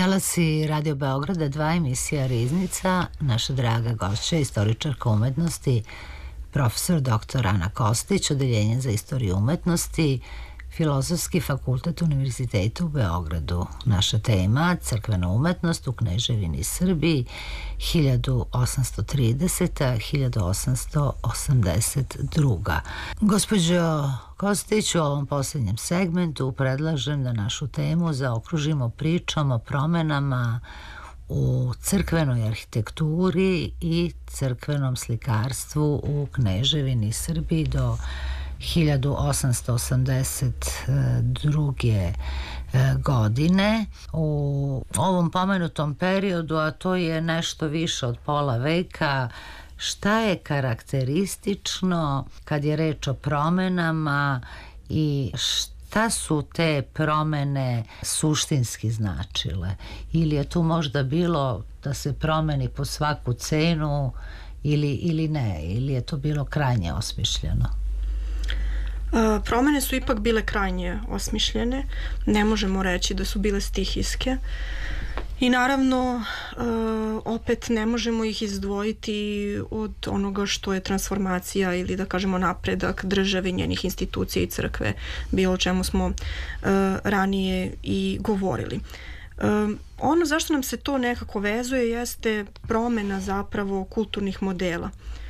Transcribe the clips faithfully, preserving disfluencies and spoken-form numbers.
Talasi Radio Beograda, dva emisija Riznica, naša draga gošća, istoričarka umetnosti, profesor doktor Ana Kostić, Odeljenje za istoriju umetnosti, Filozofski fakultet Univerziteta u Beogradu. Naša tema, crkvena umetnost u Kneževini Srbiji, hiljadu osamsto trideseta do hiljadu osamsto osamdeset druga. Gospođo Kostić, u ovom posljednjem segmentu predlažem da našu temu zaokružimo pričom o promenama u crkvenoj arhitekturi i crkvenom slikarstvu u Kneževini Srbiji do hiljadu osamsto osamdeset druge godine. U ovom pomenutom periodu, a to je nešto više od pola veka, šta je karakteristično kad je reč o promenama i šta su te promene suštinski značile? Ili je tu možda bilo da se promeni po svaku cenu ili, ili ne? Ili je to bilo krajnje osmišljeno? Promene su ipak bile krajnje osmišljene, ne možemo reći da su bile stihijske i naravno opet ne možemo ih izdvojiti od onoga što je transformacija ili da kažemo napredak države, njenih institucija i crkve, bilo o čemu smo ranije i govorili. Ono zašto nam se to nekako vezuje jeste promena zapravo kulturnih modela.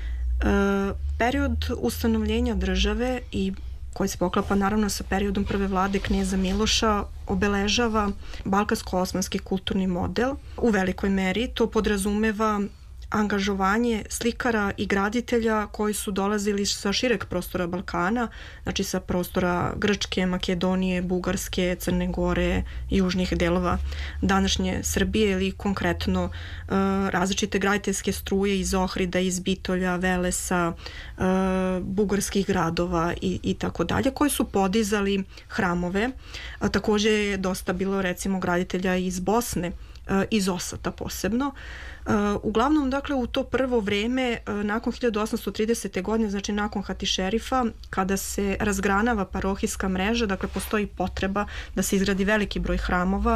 Period ustanovljenja države i koji se poklapa naravno sa periodom prve vlade kneza Miloša obeležava balkansko-osmanski kulturni model u velikoj meri. To podrazumeva angažovanje slikara i graditelja koji su dolazili sa šireg prostora Balkana, znači sa prostora Grčke, Makedonije, Bugarske, Crne Gore i južnih delova današnje Srbije ili konkretno uh, različite graditeljske struje iz Ohrida, iz Bitolja, Velesa, uh, bugarskih gradova i, i tako dalje, koji su podizali hramove. A, također je dosta bilo recimo graditelja iz Bosne, iz Osata posebno. Uglavnom, dakle, u to prvo vreme, nakon hiljadu osamsto tridesete godine, znači nakon Hatišerifa, kada se razgranava parohijska mreža, dakle, postoji potreba da se izgradi veliki broj hramova,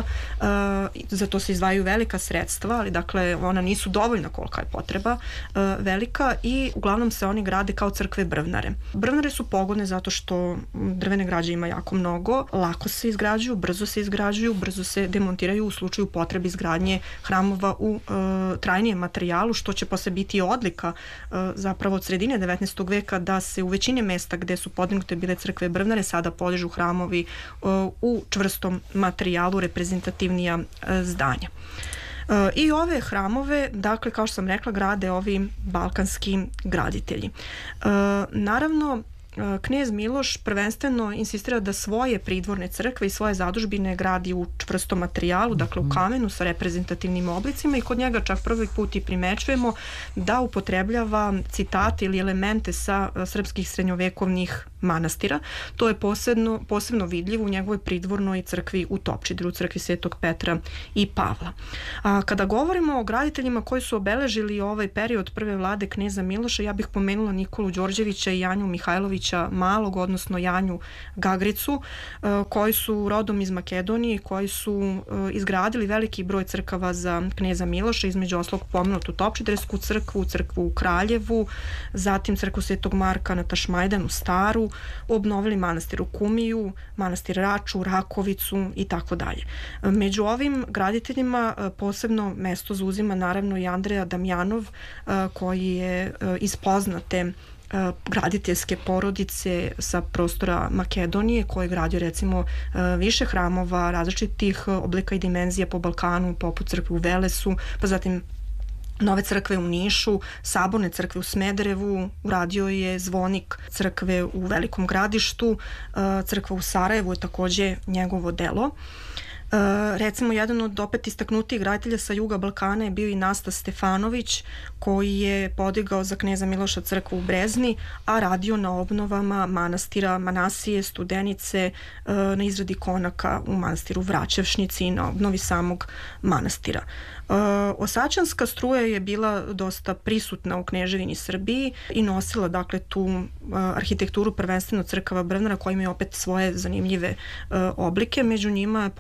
za to se izdvajaju velika sredstva, ali, dakle, ona nisu dovoljna kolika je potreba velika i uglavnom se oni grade kao crkve brvnare. Brvnare su pogodne zato što drvene građe ima jako mnogo, lako se izgrađuju, brzo se izgrađuju, brzo se demontiraju u slučaju potrebe izgradnje hramova u uh, trajnijem materijalu, što će posle biti odlika uh, zapravo od sredine devetnaestog veka da se u većini mesta gde su podignute bile crkve brvnare sada podižu hramovi uh, u čvrstom materijalu, reprezentativnija uh, zdanja. Uh, I ove hramove, dakle, kao što sam rekla, grade ovi balkanski graditelji. Uh, naravno, knez Miloš prvenstveno insistira da svoje pridvorne crkve i svoje zadužbine gradi u čvrstom materijalu, dakle u kamenu sa reprezentativnim oblicima i kod njega čak prvi put i primećujemo da upotrebljava citate ili elemente sa srpskih srednjovekovnih manastira. To je posebno, posebno vidljivo u njegovoj pridvornoj crkvi u Topčideru, crkvi Svetog Petra i Pavla. A kada govorimo o graditeljima koji su obeležili ovaj period prve vlade kneza Miloša, ja bih pomenula Nikolu Đorđevića i Janju Mihajlovića Malog, odnosno Janju Gagricu, koji su rodom iz Makedonije, koji su izgradili veliki broj crkava za kneza Miloša, između ostalog pomenutu Topčidersku crkvu, crkvu u Kraljevu, zatim crkvu Svetog Marka na Tašmajdanu Staru, obnovili manastir u Kumiju, manastir Raču, Rakovicu i tako dalje. Među ovim graditeljima posebno mesto zauzima naravno i Andreja Damjanov, koji je iz poznate graditeljske porodice sa prostora Makedonije, koji je gradio recimo više hramova različitih oblika i dimenzija po Balkanu, poput crkve u Velesu, pa zatim nove crkve u Nišu, saborne crkve u Smederevu, uradio je zvonik crkve u Velikom Gradištu, crkva u Sarajevu je takođe njegovo delo. Uh, recimo, jedan od opet istaknutijih graditelja sa juga Balkana je bio i Nasta Stefanović, koji je podigao za kneza Miloša crkvu u Brezni, a radio na obnovama manastira Manasije, Studenice, uh, na izradi konaka u manastiru Vraćevšnici i na obnovi samog manastira. Uh, Osačanska struja je bila dosta prisutna u Kneževini Srbiji i nosila, dakle, tu uh, arhitekturu prvenstveno crkava brvnara, koja imaju opet svoje zanimljive uh, oblike. Među njima je posebno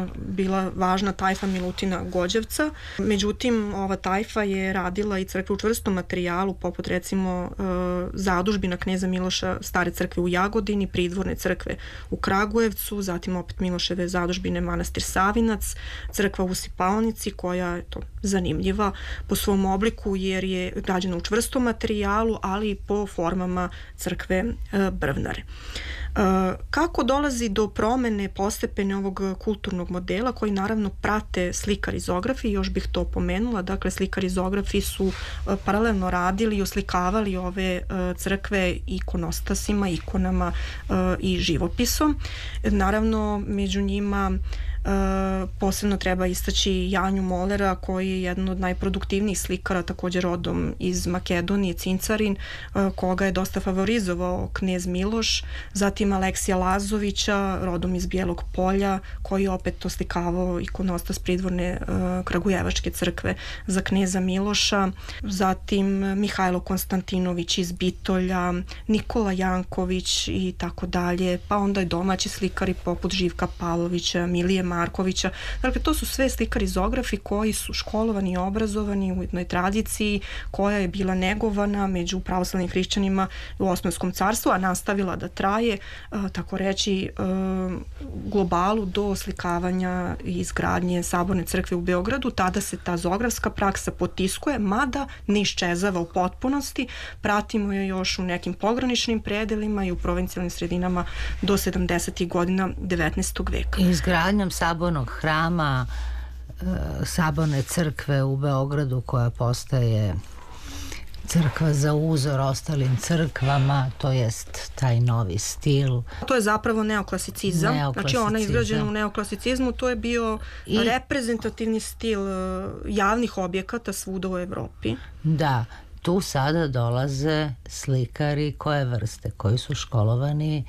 naravno bila važna tajfa Milutina Gođevca. Međutim, ova tajfa je radila i crkve u čvrstom materijalu, poput recimo zadužbina kneza Miloša Stare crkve u Jagodini, pridvorne crkve u Kragujevcu, zatim opet Miloševe zadužbine manastir Savinac, crkva u Sipalnici koja je to zanimljiva po svom obliku jer je građena u čvrstom materijalu, ali i po formama crkve Brvnare. Kako dolazi do promene postepene ovog kulturnog modela koji naravno prate slikarizografi, još bih to pomenula, dakle slikarizografi su paralelno radili i oslikavali ove crkve ikonostasima, ikonama i živopisom. Naravno među njima Uh, posebno treba istaći Janju Molera koji je jedan od najproduktivnijih slikara, također rodom iz Makedonije, Cincarin, uh, koga je dosta favorizovao knez Miloš, zatim Aleksija Lazovića, rodom iz Bijelog Polja, koji je opet oslikavao ikonostas pridvorne uh, Kragujevačke crkve za kneza Miloša, zatim Mihajlo Konstantinović iz Bitolja, Nikola Janković i tako dalje, pa onda je domaći slikari poput Živka Pavlovića, Milije Markovića. Dakle, to su sve slikarizografi koji su školovani i obrazovani u jednoj tradiciji koja je bila negovana među pravoslavnim hrišćanima u Osmanskom carstvu, a nastavila da traje, tako reći, globalu do oslikavanja i izgradnje Saborne crkve u Beogradu. Tada se ta zografska praksa potiskuje, mada ne iščezava u potpunosti. Pratimo je još u nekim pograničnim predelima i u provincijalnim sredinama do sedamdesetih godina devetnaestog veka. Izgradnjom Sabornog hrama, Saborne crkve u Beogradu koja postaje crkva za uzor ostalim crkvama, to jest taj novi stil. To je zapravo neoklasicizam. Znači ona je izgrađena u neoklasicizmu, to je bio I... reprezentativni stil javnih objekata svuda u Evropi. Da, tu sada dolaze slikari koje vrste, koji su školovani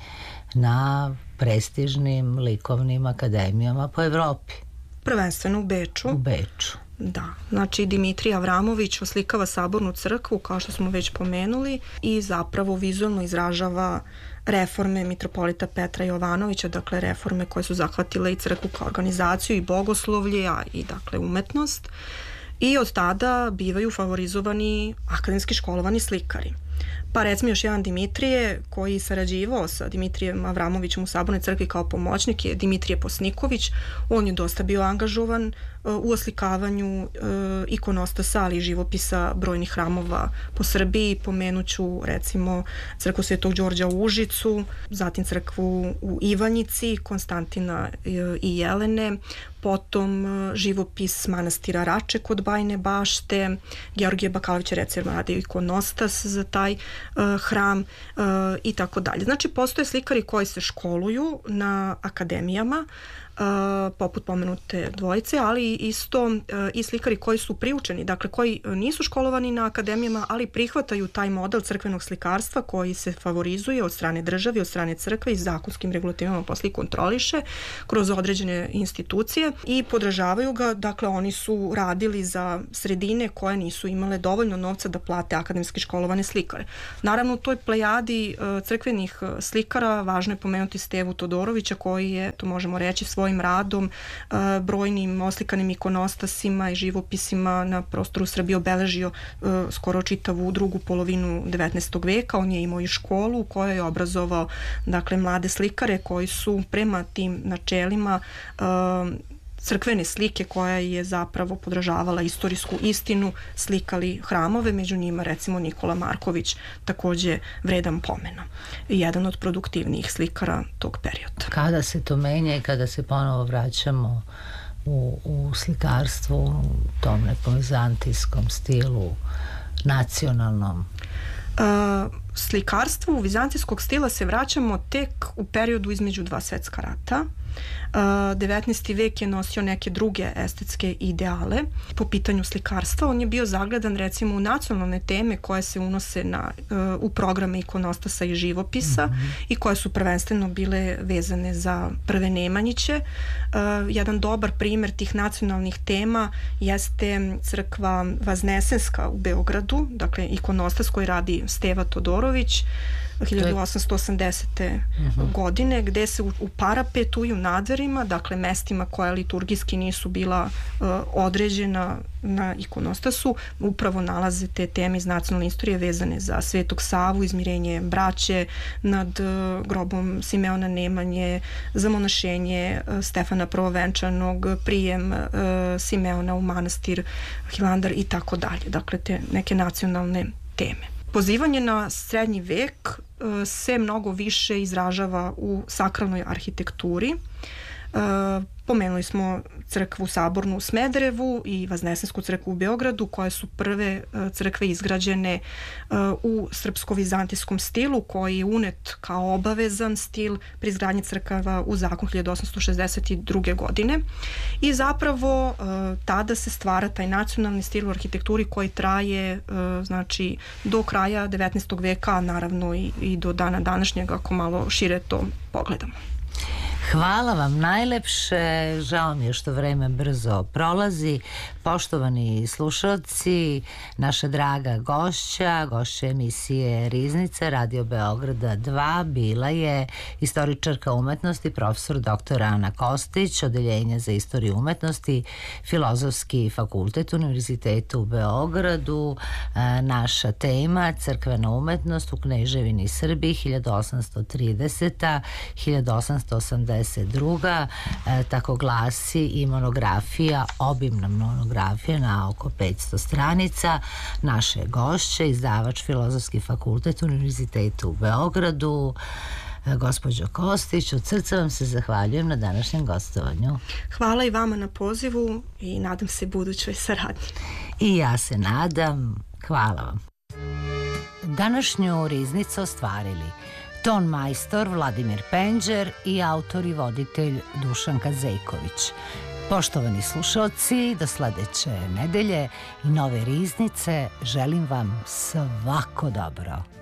na prestižnim likovnim akademijama po Evropi. Prvenstveno u Beču. U Beču. Da, znači Dimitrij Avramović oslikava Sabornu crkvu, kao što smo već pomenuli, i zapravo vizualno izražava reforme mitropolita Petra Jovanovića, dakle reforme koje su zahvatile i crkvu kao organizaciju i bogoslovlje, a i dakle umetnost. I od tada bivaju favorizovani akademski školovani slikari. Pa recimo još jedan Dimitrije koji sarađivao sa Dimitrijem Avramovićem u Sabornoj crkvi kao pomoćnik je Dimitrije Posniković. On je dosta bio angažovan u oslikavanju ikonostasa, ali i živopisa brojnih hramova po Srbiji. Pomenuću recimo crkvu Svetog Đorđa u Užicu, zatim crkvu u Ivanjici, Konstantina i Jelene, potom živopis manastira Rače kod Bajine Bašte, Georgije Bakalovića recimo radio ikonostas za taj uh, hram uh, i tako dalje. Znači postoje slikari koji se školuju na akademijama, Uh, poput pomenute dvojice, ali isto uh, i slikari koji su priučeni, dakle koji nisu školovani na akademijama, ali prihvataju taj model crkvenog slikarstva koji se favorizuje od strane države, od strane crkve i zakonskim regulativama posle kontroliše kroz određene institucije i podržavaju ga. Dakle, oni su radili za sredine koje nisu imale dovoljno novca da plate akademski školovane slikare. Naravno, u toj plejadi uh, crkvenih slikara važno je pomenuti Stevu Todorovića koji je, to možemo reći, svoj svojim radom, brojnim oslikanim ikonostasima i živopisima na prostoru Srbije obeležio skoro čitavu drugu polovinu devetnaestog veka. On je imao i školu u kojoj je obrazovao dakle mlade slikare koji su prema tim načelima crkvene slike koja je zapravo podražavala istorijsku istinu, slikali hramove, među njima recimo Nikola Marković, takođe vredan pomena. Jedan od produktivnijih slikara tog perioda. Kada se to menja i kada se ponovo vraćamo u, u slikarstvu, u tom nekom vizantijskom stilu, nacionalnom? Uh, slikarstvu vizantijskog stila se vraćamo tek u periodu između dva svetska rata. Uh, devetnaesti vek je nosio neke druge estetske ideale po pitanju slikarstva. On je bio zagledan recimo u nacionalne teme koje se unose na, uh, u programe ikonostasa i živopisa mm-hmm. i koje su prvenstveno bile vezane za prve Nemanjiće. Uh, jedan dobar primer tih nacionalnih tema jeste crkva Vaznesenska u Beogradu, dakle ikonostas koji radi Steva Todorović. hiljadu osamsto osamdesete. Uh-huh. godine, gde se u, u parapetu i u nadzorima, dakle mestima koja liturgijski nisu bila uh, određena na ikonostasu, upravo nalaze te teme iz nacionalne istorije vezane za Svetog Savu, izmirenje braće nad uh, grobom Simeona Nemanje, zamonašenje uh, Stefana Prvovenčanog, prijem uh, Simeona u manastir Hilandar i tako dalje. Dakle, te neke nacionalne teme. Pozivanje na srednji vek uh, se mnogo više izražava u sakralnoj arhitekturi. Uh, pomenuli smo crkvu Sabornu u Smederevu i Vaznесensku crkvu u Beogradu, koje su prve uh, crkve izgrađene uh, u srpsko-vizantijskom stilu, koji je unet kao obavezan stil pri izgradnji crkava u zakon hiljadu osamsto šezdeset druge. godine. I zapravo uh, tada se stvara taj nacionalni stil u arhitekturi koji traje uh, znači do kraja devetnaestog veka, a naravno i, i do dana današnjeg, ako malo šire to pogledamo. Hvala vam najlepše, žao mi je što vreme brzo prolazi. Poštovani slušalci, naša draga gošća, gošća emisije Riznica, Radio Beograda dva, bila je istoričarka umetnosti, profesor doktor Ana Kostić, Odeljenja za istoriju umetnosti, Filozofski fakultet Univerziteta u Beogradu. Naša tema, crkvena umetnost u Kneževini Srbiji, hiljadu osamsto trideseta do hiljadu osamsto osamdeset druga. E, tako glasi i monografija, obimna monografija na oko petsto stranica. Naše gošće, izdavač Filozofski fakultet Univerziteta u Beogradu, e, gospođo Kostić, od srca vam se zahvaljujem na današnjem gostovanju. Hvala i vama na pozivu i nadam se budućoj saradnji. I ja se nadam. Hvala vam. Današnju Riznicu ostvarili ton majstor Vladimir Penđer i autor i voditelj Dušan Kazejković. Poštovani slušalci, do sledeće nedelje i nove Riznice želim vam svako dobro.